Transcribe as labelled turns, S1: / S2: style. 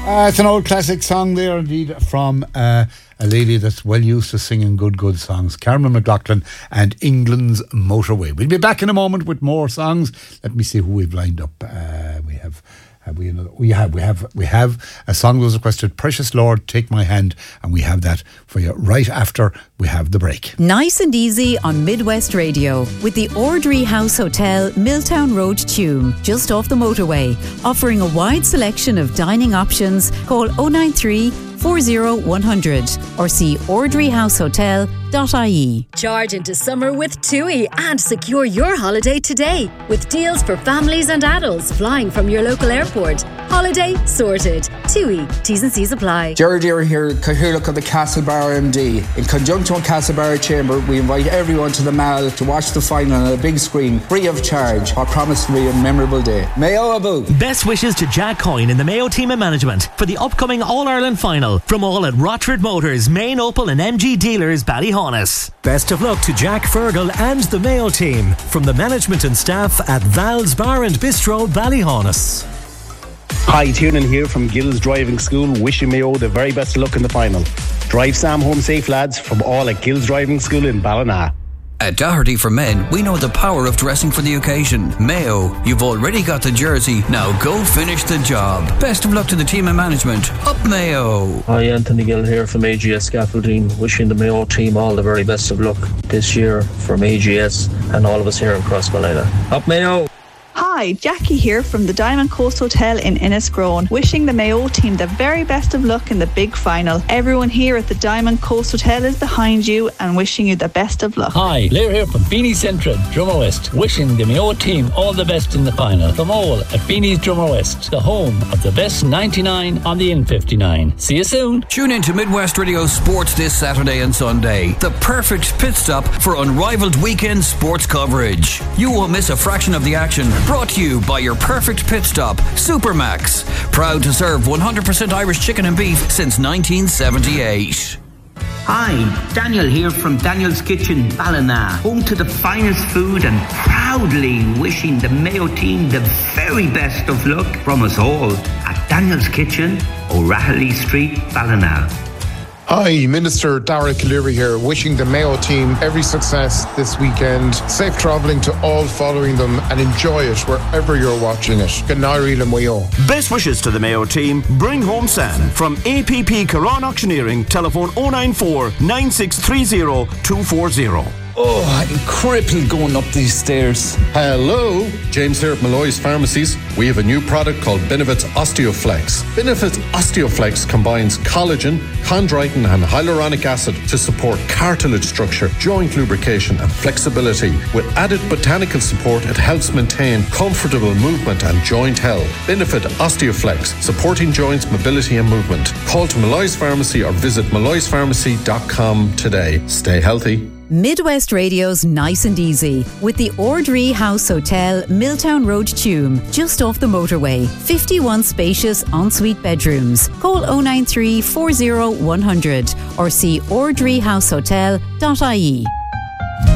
S1: It's an old classic song there indeed from a lady that's well used to singing good songs, Carmen McLaughlin and England's Motorway. We'll be back in a moment with more songs. Let me see who we've lined up. We have a song that was requested, Precious Lord, Take My Hand, and we have that for you right after we have the break.
S2: Nice and easy on Midwest Radio with the Ordry House Hotel, Milltown Road, Tuam, just off the motorway, offering a wide selection of dining options. Call 093 40100 or see ordryhousehotel.ie.
S3: Charge into summer with TUI and secure your holiday today with deals for families and adults flying from your local airport. Holiday sorted. TUI. T's and C's apply.
S4: Jared Deere here, Cathaoirleach of the Castlebar MD. In conjunction with Castlebar Chamber, we invite everyone to the Mall to watch the final on a big screen, free of charge. What promised to be a memorable day. Mayo Abu.
S5: Best wishes to Jack Coyne in the Mayo team and management for the upcoming All-Ireland final from all at Rochford Motors, Main Opel and MG dealers, Ballyhonus.
S6: Best of luck to Jack Fergal and the Mayo team from the management and staff at Val's Bar and Bistro, Ballyhonus.
S7: Hi, Tiernan here from Gills Driving School, wishing Mayo the very best of luck in the final. Drive Sam home safe, lads, from all at Gills Driving School in Ballina.
S8: At Doherty for Men, we know the power of dressing for the occasion. Mayo, you've already got the jersey, now go finish the job. Best of luck to the team and management. Up Mayo!
S9: Hi, Anthony Gill here from AGS Scaffolding, wishing the Mayo team all the very best of luck this year from AGS and all of us here in Crossmolina. Up Mayo!
S10: Hi, Jackie here from the Diamond Coast Hotel in Innisgrone, wishing the Mayo team the very best of luck in the big final. Everyone here at the Diamond Coast Hotel is behind you and wishing you the best of luck.
S11: Hi, Blair here from Beanie Central, Drummer West, wishing the Mayo team all the best in the final. From all at Beanie's Drummer West, the home of the best 99 on the N59. See you soon.
S8: Tune in to Midwest Radio Sports this Saturday and Sunday. The perfect pit stop for unrivaled weekend sports coverage. You won't miss a fraction of the action. Brought to you by your perfect pit stop, Supermax. Proud to serve 100% Irish chicken and beef since 1978.
S12: Hi, Daniel here from Daniel's Kitchen, Ballina, home to the finest food and proudly wishing the Mayo team the very best of luck from us all at Daniel's Kitchen, O'Rahilly Street, Ballina.
S13: Hi, Minister Dara Cleary here, wishing the Mayo team every success this weekend. Safe travelling to all following them and enjoy it wherever you're watching it. Ganari Le Mayo.
S14: Best wishes to the Mayo team. Bring home San. From APP Caron Auctioneering, telephone 094 9630 240.
S15: Oh, I'm crippled going up these stairs.
S16: Hello, James here at Malloy's Pharmacies. We have a new product called Benefits Osteoflex. Benefits Osteoflex combines collagen, chondroitin and hyaluronic acid to support cartilage structure, joint lubrication and flexibility. With added botanical support, it helps maintain comfortable movement and joint health. Benefit Osteoflex, supporting joints, mobility and movement. Call to Malloy's Pharmacy or visit malloyspharmacy.com today. Stay healthy.
S2: Midwest Radio's Nice and Easy with the Ordry House Hotel, Milltown Road, Tuam, just off the motorway. 51 spacious ensuite bedrooms. Call 093 40100 or see ordryhousehotel.ie.